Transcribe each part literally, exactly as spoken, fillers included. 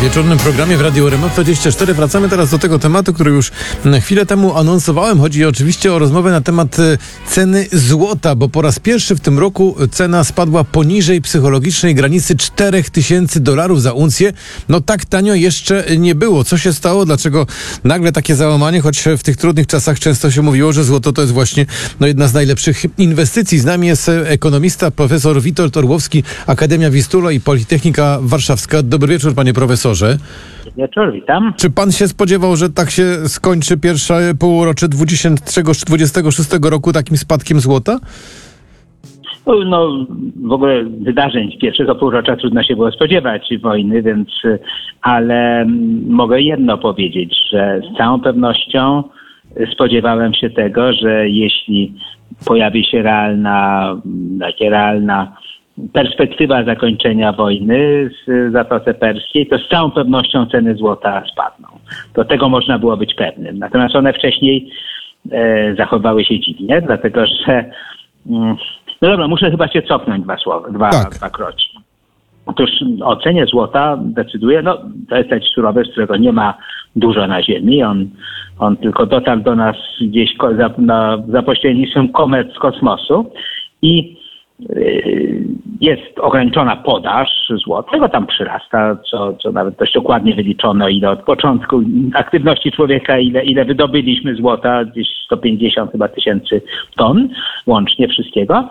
wieczornym programie w Radiu R M F dwadzieścia cztery. Wracamy teraz do tego tematu, który już chwilę temu anonsowałem. Chodzi oczywiście o rozmowę na temat ceny złota, bo po raz pierwszy w tym roku cena spadła poniżej psychologicznej granicy cztery tysiące dolarów za uncję. No tak tanio jeszcze nie było. Co się stało? Dlaczego nagle takie załamanie? Choć w tych trudnych czasach często się mówiło, że złoto to jest właśnie no, jedna z najlepszych inwestycji. Z nami jest ekonomista, profesor Witold Orłowski, Akademia Wistula i Politechnika Warszawska. Dobry wieczór, panie profesorze. Dobry wieczór, witam. Czy pan się spodziewał, że tak się skończy pierwsze półrocze dwudziestego szóstego roku takim spadkiem złota? No, w ogóle wydarzeń pierwszego półrocza trudno się było spodziewać wojny, więc, ale mogę jedno powiedzieć, że z całą pewnością spodziewałem się tego, że jeśli pojawi się realna, takie realna perspektywa zakończenia wojny w Zatoce Perskiej, to z całą pewnością ceny złota spadną. Do tego można było być pewnym. Natomiast one wcześniej e, zachowały się dziwnie, dlatego że mm, no dobra, muszę chyba się cofnąć dwa słowa, dwa, tak. dwa kroki. Otóż o cenie złota decyduje, no to jest taki surowiec, którego nie ma dużo na ziemi. On, on tylko dotarł do nas gdzieś ko- za, na, za pośrednictwem komet z kosmosu i jest ograniczona podaż złota, tego tam przyrasta, co, co nawet dość dokładnie wyliczono, ile od początku aktywności człowieka, ile, ile wydobyliśmy złota, gdzieś sto pięćdziesiąt chyba tysięcy ton łącznie wszystkiego.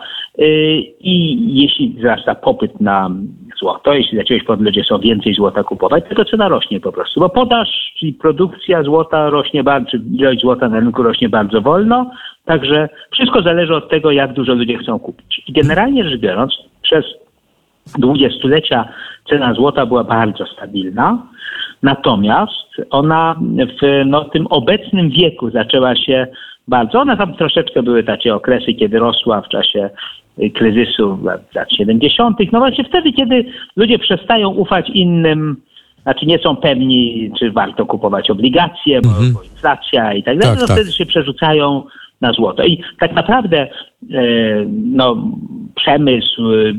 I jeśli wzrasta popyt na złoto, jeśli jakiegoś powodu ludzie chcą więcej złota kupować, to cena rośnie po prostu, bo podaż, czyli produkcja złota rośnie bardzo, czy ilość złota na rynku rośnie bardzo wolno, także wszystko zależy od tego, jak dużo ludzie chcą kupić. I generalnie rzecz biorąc, przez dwudziestolecia cena złota była bardzo stabilna, natomiast ona w no, tym obecnym wieku zaczęła się bardzo, ona tam troszeczkę były takie okresy, kiedy rosła w czasie kryzysu lat siedemdziesiątych. No właśnie wtedy, kiedy ludzie przestają ufać innym, znaczy nie są pewni, czy warto kupować obligacje, bo, mhm. bo inflacja i tak dalej, Tak, no tak. wtedy się przerzucają na złoto. I tak naprawdę e, no, przemysł,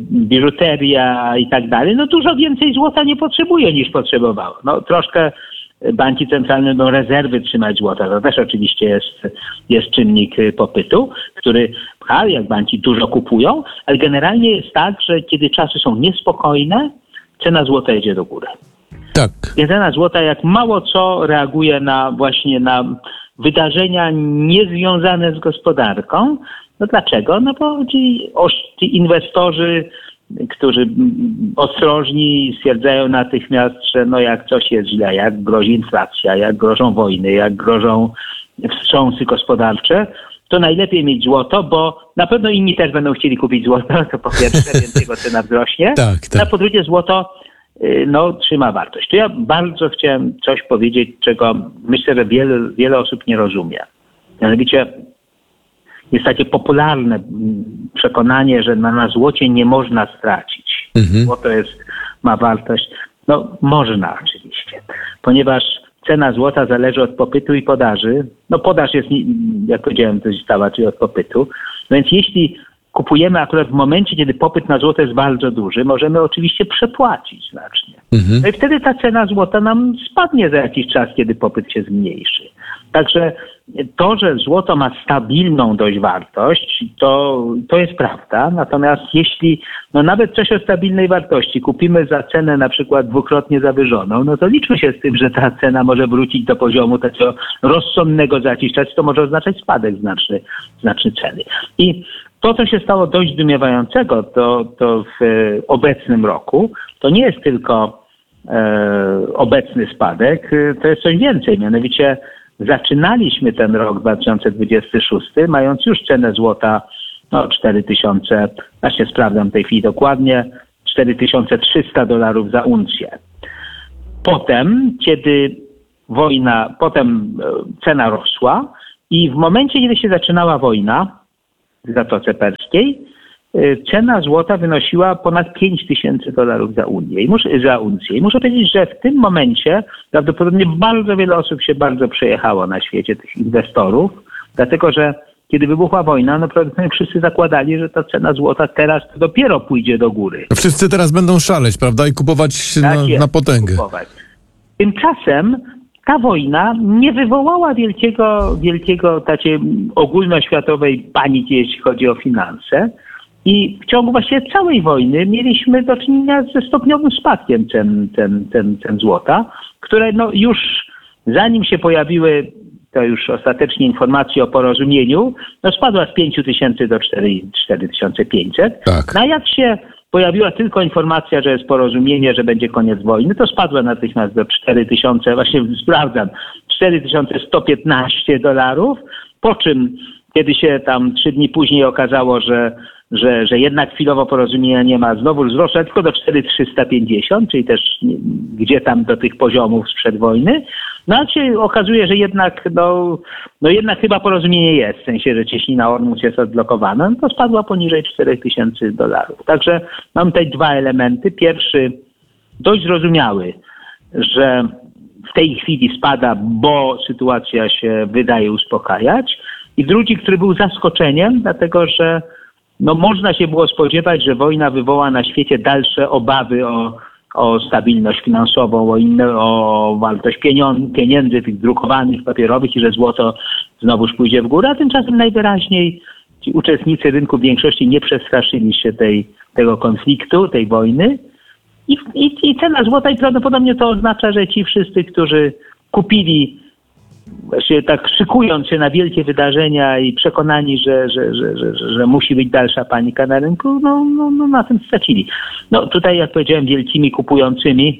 biżuteria i tak dalej, no dużo więcej złota nie potrzebuje niż potrzebowało. No troszkę banki centralne będą rezerwy trzymać złota. To też oczywiście jest, jest czynnik popytu, który pcha, jak banki dużo kupują, ale generalnie jest tak, że kiedy czasy są niespokojne, cena złota idzie do góry. Tak. I cena złota jak mało co reaguje na właśnie na wydarzenia niezwiązane z gospodarką. No dlaczego? No bo ci, ci inwestorzy, którzy ostrożni stwierdzają natychmiast, że no jak coś jest źle, jak grozi inflacja, jak grożą wojny, jak grożą wstrząsy gospodarcze, to najlepiej mieć złoto, bo na pewno inni też będą chcieli kupić złoto, to po pierwsze, więc jego cena wzrośnie, tak, tak. a po drugie złoto no, trzyma wartość. Tu ja bardzo chciałem coś powiedzieć, czego myślę, że wiele, wiele osób nie rozumie. Mianowicie jest takie popularne przekonanie, że na, na złocie nie można stracić. Mhm. Złoto jest, ma wartość. No można oczywiście, ponieważ cena złota zależy od popytu i podaży. No podaż jest, jak powiedziałem, to jest stała, czyli od popytu. No więc jeśli kupujemy akurat w momencie, kiedy popyt na złoto jest bardzo duży, możemy oczywiście przepłacić znacznie. Mhm. No i wtedy ta cena złota nam spadnie za jakiś czas, kiedy popyt się zmniejszy. Także to, że złoto ma stabilną dość wartość, to, to jest prawda. Natomiast jeśli no nawet coś o stabilnej wartości kupimy za cenę na przykład dwukrotnie zawyżoną, no to liczmy się z tym, że ta cena może wrócić do poziomu takiego rozsądnego za jakiś czas, to może oznaczać spadek znaczny, znaczny ceny. I to, co się stało dość zdumiewającego, to, to w obecnym roku, to nie jest tylko e, obecny spadek, to jest coś więcej. Mianowicie zaczynaliśmy ten rok dwa tysiące dwudziesty szósty, mając już cenę złota no, cztery tysiące, właśnie sprawdzam w tej chwili dokładnie, cztery tysiące trzysta dolarów za uncję. Potem, kiedy wojna, potem cena rosła i w momencie, kiedy się zaczynała wojna w Zatoce Perskiej, cena złota wynosiła ponad pięć tysięcy dolarów za uncję. I muszę, za uncję. I muszę powiedzieć, że w tym momencie prawdopodobnie bardzo wiele osób się bardzo przejechało na świecie, tych inwestorów, dlatego że kiedy wybuchła wojna, no prawdopodobnie wszyscy zakładali, że ta cena złota teraz dopiero pójdzie do góry. Wszyscy teraz będą szaleć, prawda? I kupować tak na, jest, na potęgę. Kupować. Tymczasem ta wojna nie wywołała wielkiego, wielkiego takiej ogólnoświatowej paniki, jeśli chodzi o finanse. I w ciągu właściwie całej wojny mieliśmy do czynienia ze stopniowym spadkiem cen, cen, cen, cen złota, które no już zanim się pojawiły to już ostatecznie informacje o porozumieniu, no spadła z pięć tysięcy do cztery tysiące pięćset. Tak. No a jak się pojawiła tylko informacja, że jest porozumienie, że będzie koniec wojny, to spadła natychmiast do cztery tysiące, właśnie sprawdzam, cztery tysiące sto piętnaście dolarów, po czym kiedy się tam trzy dni później okazało, że Że, że jednak chwilowo porozumienia nie ma, znowu wzrosła tylko do cztery tysiące trzysta pięćdziesiąt, czyli też nie, gdzie tam do tych poziomów sprzed wojny. No a się okazuje, że jednak, no, no jednak chyba porozumienie jest, w sensie, że cieśnina Ormus jest odblokowana, no to spadła poniżej cztery tysiące dolarów. Także mam tutaj dwa elementy. Pierwszy, dość zrozumiały, że w tej chwili spada, bo sytuacja się wydaje uspokajać. I drugi, który był zaskoczeniem, dlatego że no można się było spodziewać, że wojna wywoła na świecie dalsze obawy o, o stabilność finansową, o inne, o wartość pieniądze, pieniędzy tych drukowanych, papierowych i że złoto znowuż pójdzie w górę, a tymczasem najwyraźniej ci uczestnicy rynku w większości nie przestraszyli się tej, tego konfliktu, tej wojny i, i, i cena złota i prawdopodobnie to oznacza, że ci wszyscy, którzy kupili właśnie tak szykując się na wielkie wydarzenia i przekonani, że, że, że, że, że, że musi być dalsza panika na rynku, no, no, no na tym stracili. No tutaj, jak powiedziałem, wielkimi kupującymi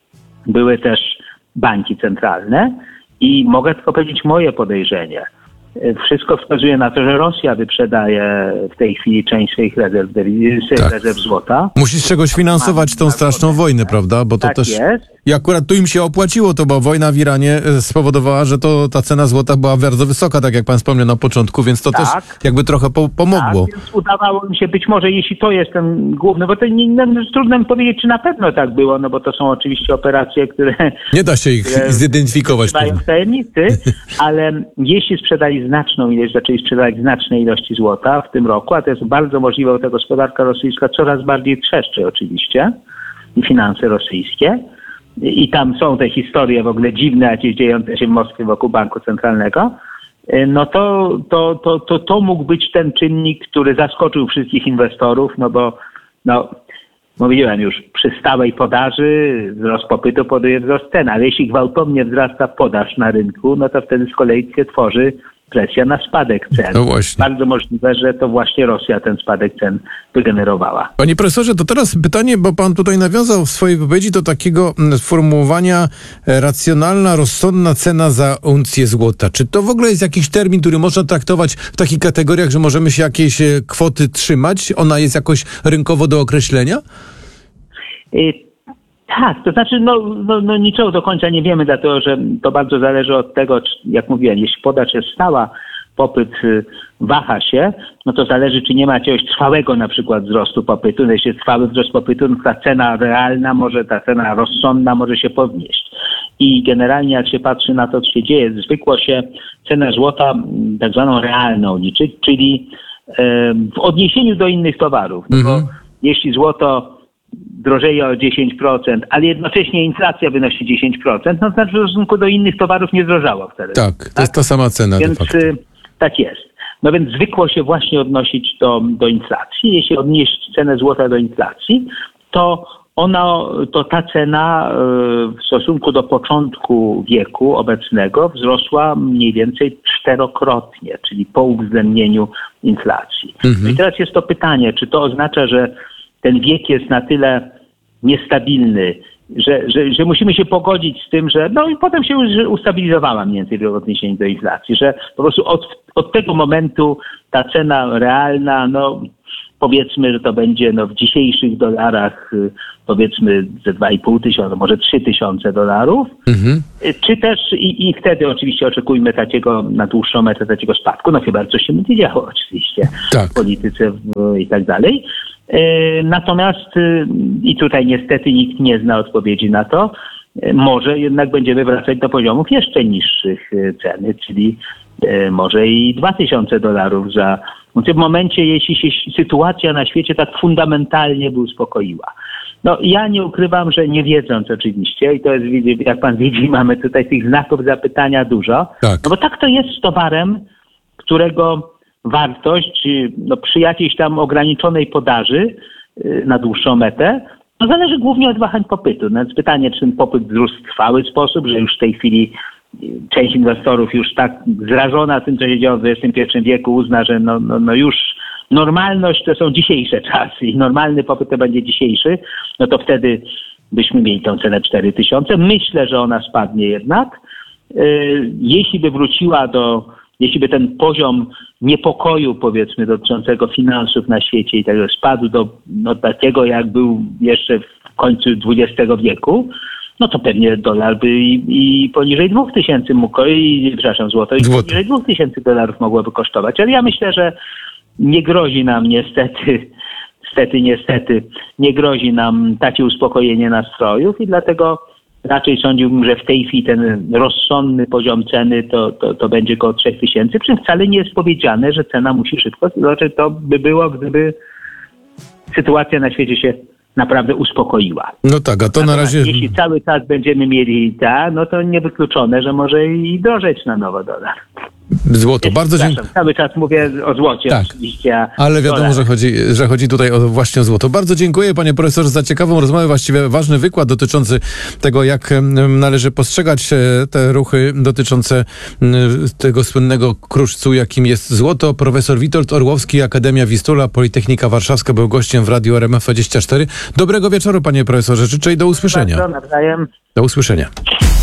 były też banki centralne i mogę tylko powiedzieć moje podejrzenie. Wszystko wskazuje na to, że Rosja wyprzedaje w tej chwili część swoich rezerw, swoich tak. rezerw złota. Musi z czegoś finansować tą straszną wojnę, prawda? Bo to tak też... jest. I akurat tu im się opłaciło to, bo wojna w Iranie spowodowała, że to ta cena złota była bardzo wysoka, tak jak pan wspomniał na początku, więc to tak. też jakby trochę po, pomogło. Tak, więc udawało mi się być może, jeśli to jest ten główny, bo to nie, nie, trudno mi powiedzieć, czy na pewno tak było, no bo to są oczywiście operacje, które... Nie da się ich zidentyfikować. Mają tajemnicy, ale jeśli sprzedali znaczną ilość, zaczęli sprzedawać znaczne ilości złota w tym roku, a to jest bardzo możliwe, bo ta gospodarka rosyjska coraz bardziej trzeszczy oczywiście i finanse rosyjskie. I tam są te historie w ogóle dziwne, jakieś dziejące się w Moskwie wokół Banku Centralnego, no to, to, to, to, to mógł być ten czynnik, który zaskoczył wszystkich inwestorów, no bo no, mówiłem już, przy stałej podaży wzrost popytu powoduje wzrost cen, ale jeśli gwałtownie wzrasta podaż na rynku, no to wtedy z kolei się tworzy presja na spadek cen. No właśnie. Bardzo możliwe, że to właśnie Rosja ten spadek cen wygenerowała. Panie profesorze, to teraz pytanie, bo pan tutaj nawiązał w swojej wypowiedzi do takiego sformułowania racjonalna, rozsądna cena za uncję złota. Czy to w ogóle jest jakiś termin, który można traktować w takich kategoriach, że możemy się jakiejś kwoty trzymać? Ona jest jakoś rynkowo do określenia? Y- Tak, to znaczy no, no, no niczego do końca nie wiemy, dlatego że to bardzo zależy od tego, czy, jak mówiłem, jeśli podaż jest stała, popyt y, waha się, no to zależy, czy nie ma jakiegoś trwałego na przykład wzrostu popytu. Jeśli jest trwały wzrost popytu, no ta cena realna, może ta cena rozsądna może się podnieść. I generalnie jak się patrzy na to, co się dzieje, zwykło się cenę złota tak zwaną realną liczyć, czyli y, w odniesieniu do innych towarów. No mhm. bo jeśli złoto drożeje o dziesięć procent, ale jednocześnie inflacja wynosi dziesięć procent, no to znaczy w stosunku do innych towarów nie drożało wcale. Tak, to tak? jest ta sama cena. Więc y, tak jest. No więc zwykło się właśnie odnosić do, do inflacji. Jeśli odnieść cenę złota do inflacji, to ona, to ta cena y, w stosunku do początku wieku obecnego wzrosła mniej więcej czterokrotnie, czyli po uwzględnieniu inflacji. Mhm. No i teraz jest to pytanie, czy to oznacza, że ten wiek jest na tyle niestabilny, że, że, że musimy się pogodzić z tym, że no i potem się już ustabilizowała mniej więcej w odniesieniu do inflacji, że po prostu od, od tego momentu ta cena realna, no powiedzmy, że to będzie no, w dzisiejszych dolarach powiedzmy ze dwa i pół tysiąca, może trzy tysiące dolarów, mhm. czy też i, i wtedy oczywiście oczekujmy takiego na dłuższą metę takiego spadku, no chyba coś się będzie działo oczywiście tak. w polityce w, i tak dalej. Natomiast i tutaj niestety nikt nie zna odpowiedzi na to, może jednak będziemy wracać do poziomów jeszcze niższych ceny, czyli może i dwa tysiące dolarów za w momencie, jeśli się sytuacja na świecie tak fundamentalnie by uspokoiła. No ja nie ukrywam, że nie wiedząc oczywiście, i to jest, jak pan widzi, mamy tutaj tych znaków zapytania dużo, Tak. no bo tak to jest z towarem, którego wartość no, przy jakiejś tam ograniczonej podaży yy, na dłuższą metę, no zależy głównie od wahań popytu. No więc pytanie, czy ten popyt wzrósł w trwały sposób, że już w tej chwili część inwestorów już tak zrażona tym, co się działo w dwudziestym pierwszym wieku, uzna, że no, no, no już normalność to są dzisiejsze czasy i normalny popyt to będzie dzisiejszy, no to wtedy byśmy mieli tę cenę cztery tysiące. Myślę, że ona spadnie jednak. Yy, jeśli by wróciła do, jeśli by ten poziom niepokoju, powiedzmy, dotyczącego finansów na świecie i tego spadł do no, takiego, jak był jeszcze w końcu dwudziestego wieku, no to pewnie dolar by i, i poniżej dwóch tysięcy mógł, i, przepraszam, złoto, i Złoto. poniżej dwóch tysięcy dolarów mogłoby kosztować. Ale ja myślę, że nie grozi nam niestety, niestety, niestety, nie grozi nam takie uspokojenie nastrojów i dlatego raczej sądziłbym, że w tej chwili ten rozsądny poziom ceny to, to, to będzie około trzech tysięcy, przy czym wcale nie jest powiedziane, że cena musi szybko, znaczy to by było, gdyby sytuacja na świecie się naprawdę uspokoiła. No tak, a to na razie... Jeśli cały czas będziemy mieli ta, no to niewykluczone, że może i drożeć na nowo dolar. Złoto. Bardzo dziękuję. Cały czas mówię o złocie Tak, oczywiście. A ale wiadomo, dolar. że chodzi, że chodzi tutaj o, właśnie o złoto. Bardzo dziękuję, panie profesorze, za ciekawą rozmowę, właściwie ważny wykład dotyczący tego, jak em, należy postrzegać e, te ruchy dotyczące m, tego słynnego kruszcu, jakim jest złoto. Profesor Witold Orłowski, Akademia Wistula, Politechnika Warszawska, był gościem w Radiu R M F dwadzieścia cztery. Dobrego wieczoru, panie profesorze, życzę i do usłyszenia. Bardzo nawzajem. Do usłyszenia.